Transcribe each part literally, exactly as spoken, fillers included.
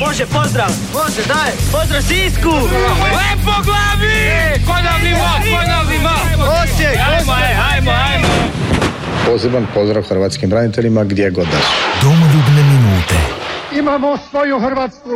Može, pozdrav! Može, daj! Pozdrav Sisku! Lepo glavi! E, Konavni most, Konavni most! Osijek! Ajmo, ajmo, ajmo! Poseban pozdrav hrvatskim braniteljima gdje god da su. Domoljubne minute. Imamo svoju Hrvatsku.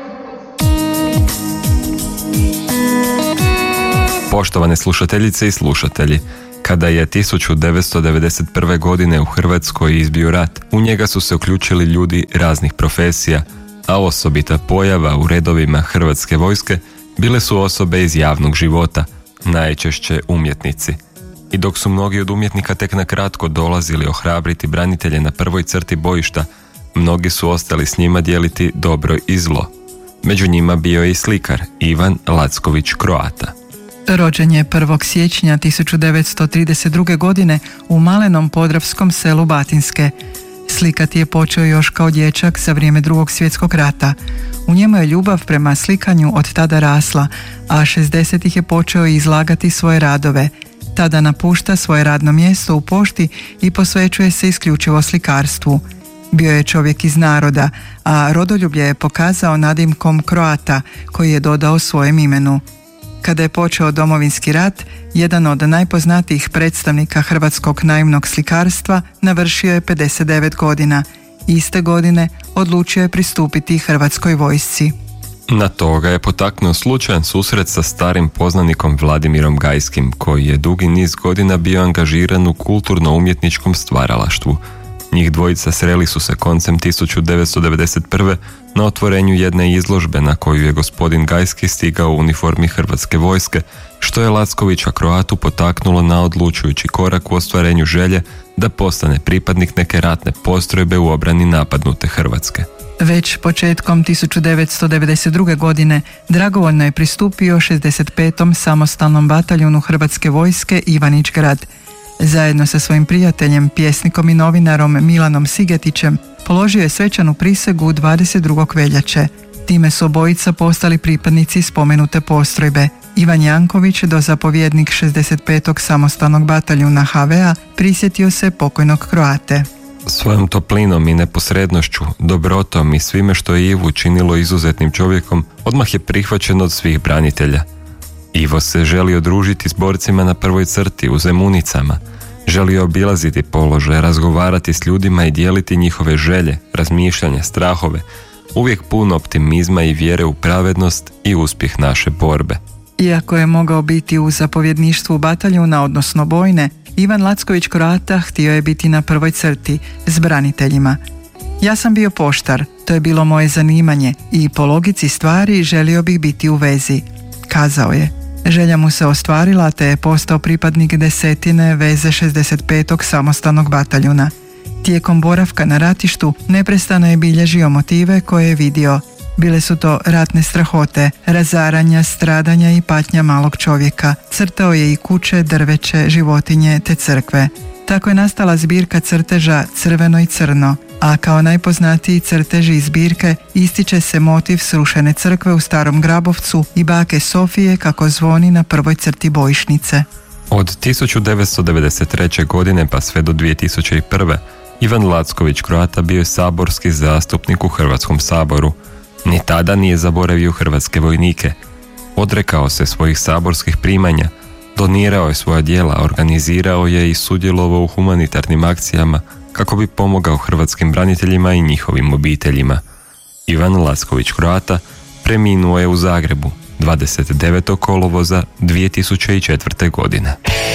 Poštovane slušateljice i slušatelji, kada je tisuću devetsto devedeset prve. godine u Hrvatskoj izbio rat, u njega su se uključili ljudi raznih profesija, a osobita pojava u redovima Hrvatske vojske bile su osobe iz javnog života, najčešće umjetnici. I dok su mnogi od umjetnika tek na kratko dolazili ohrabriti branitelje na prvoj crti bojišta, mnogi su ostali s njima dijeliti dobro i zlo. Među njima bio je i slikar Ivan Lacković Croata. Rođen je prvog siječnja tisuću devetsto trideset druge. godine u malenom podravskom selu Batinske. Slikati je počeo još kao dječak za vrijeme Drugog svjetskog rata. U njemu je ljubav prema slikanju od tada rasla, a šezdesetih je počeo izlagati svoje radove. Tada napušta svoje radno mjesto u pošti i posvećuje se isključivo slikarstvu. Bio je čovjek iz naroda, a rodoljublje je pokazao nadimkom Croata, koji je dodao svojem imenu. Kada je počeo Domovinski rat, jedan od najpoznatijih predstavnika hrvatskog naivnog slikarstva navršio je pedeset devet godina. Iste godine odlučio je pristupiti Hrvatskoj vojsci. Na to ga je potaknuo slučajan susret sa starim poznanikom Vladimirom Gajskim, koji je dugi niz godina bio angažiran u kulturno-umjetničkom stvaralaštvu. Njih dvojica sreli su se koncem tisuću devetsto devedeset prve. na otvorenju jedne izložbe na koju je gospodin Gajski stigao u uniformi Hrvatske vojske, što je Lackovića Croatu potaknulo na odlučujući korak u ostvarenju želje da postane pripadnik neke ratne postrojbe u obrani napadnute Hrvatske. Već početkom tisuću devetsto devedeset druge. godine dragovoljno je pristupio šezdeset petom samostalnom bataljunu Hrvatske vojske Ivanić-Grad. Zajedno sa svojim prijateljem, pjesnikom i novinarom Milanom Sigetićem položio je svečanu prisegu dvadeset drugog veljače. Time su obojica postali pripadnici spomenute postrojbe. Ivan Janković, dozapovjednik šezdeset petog samostalnog bataljuna ha ve a, prisjetio se pokojnog Croate. Svojom toplinom i neposrednošću, dobrotom i svime što je Ivu činilo izuzetnim čovjekom, odmah je prihvaćen od svih branitelja. Ivo se želio družiti s borcima na prvoj crti u Zemunicama, želio obilaziti položaje, razgovarati s ljudima i dijeliti njihove želje, razmišljanja, strahove, uvijek pun optimizma i vjere u pravednost i uspjeh naše borbe. Iako je mogao biti u zapovjedništvu bataljuna, odnosno bojne, Ivan Lacković Croata htio je biti na prvoj crti s braniteljima. Ja sam bio poštar, to je bilo moje zanimanje i po logici stvari želio bih biti u vezi, kazao je. Želja mu se ostvarila te je postao pripadnik desetine veze šezdeset petog samostalnog bataljuna. Tijekom boravka na ratištu neprestano je bilježio motive koje je vidio. Bile su to ratne strahote, razaranja, stradanja i patnja malog čovjeka. Crtao je i kuće, drveće, životinje te crkve. Tako je nastala zbirka crteža Crveno i crno, a kao najpoznatiji crteži iz zbirke ističe se motiv srušene crkve u Starom Grabovcu i bake Sofije kako zvoni na prvoj crti bojišnice. Od tisuću devetsto devedeset treće. godine pa sve do dvije tisuće prve. Ivan Lacković Croata bio je saborski zastupnik u Hrvatskom saboru. Ni tada nije zaboravio hrvatske vojnike. Odrekao se svojih saborskih primanja, donirao je svoja djela, organizirao je i sudjelovao u humanitarnim akcijama kako bi pomogao hrvatskim braniteljima i njihovim obiteljima. Ivan Lacković Croata preminuo je u Zagrebu dvadeset devetog kolovoza dvije tisuće četvrte. godine.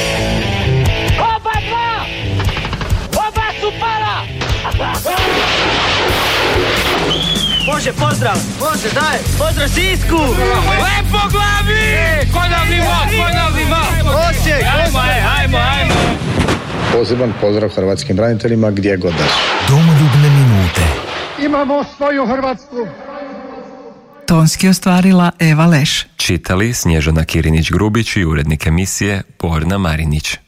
Oba dva! Oba su pala! Može, pozdrav! Može, daj! Pozdrav Sisku! Lepo glavi! E, Konavni most, Konavni most! Osijek! Ajmo, ajmo, ajmo! Poseban pozdrav hrvatskim braniteljima gdje god da su. Domoljubne minute. Imamo svoju Hrvatsku. Tonski ostvarila Eva Leš. Čitali Snježana Kirinić-Grubić i urednik emisije Borna Marinić.